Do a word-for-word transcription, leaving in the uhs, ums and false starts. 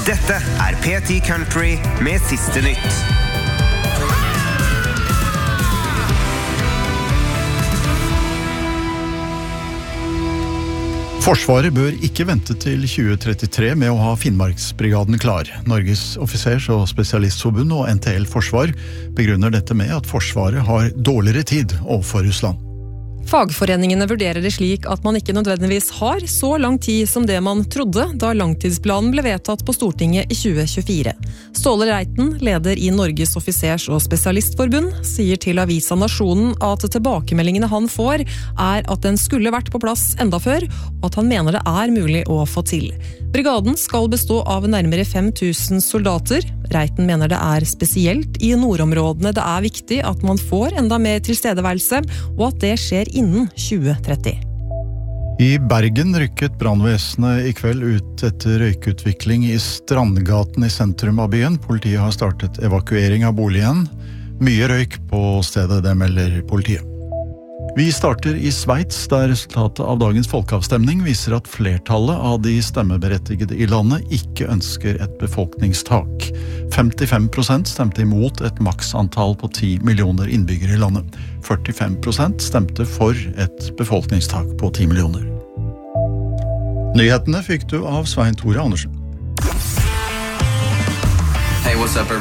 Dette er P ti Country med siste nytt. Forsvaret bør ikke vente til tjue trettitre med å ha Finnmarksbrigaden klar. Norges offisers- og spesialistforbund og N T L Forsvar begrunner dette med at Forsvaret har dårligere tid overfor Russland. Fagforeningene vurderer det slik at man ikke nødvendigvis har så lang tid som det man trodde da langtidsplanen ble vedtatt på Stortinget i tjue tjuefire. Ståle Reiten, leder i Norges offisers- og spesialistforbund, sier til avisa Nasjonen at tilbakemeldingene han får er at den skulle vært på plass enda før, og at han mener det er mulig å få til. Brigaden skal bestå av nærmere fem tusen soldater. Reiten mener det er spesielt i nordområdene det er viktig at man får enda mer tilstedeværelse, og at det skjer innen tjue tretti. I Bergen rykket brannvesenet i kveld ut etter røykutvikling i Strandgaten i sentrum av byen. Politiet har startet evakuering av boligen. Mye røyk på stedet, det melder politiet. Vi starter i Sveits, der resultatet av dagens folkeavstemning viser at flertallet av de stemmeberettigede i landet ikke ønsker et befolkningstak. femtifem prosent stemte imot et maksantall på ti millioner innbyggere i landet. førtifem prosent stemte for et befolkningstak på ti millioner. Nyhetene fikk du av Svein Tore Andersen. Hey, what's up, everybody?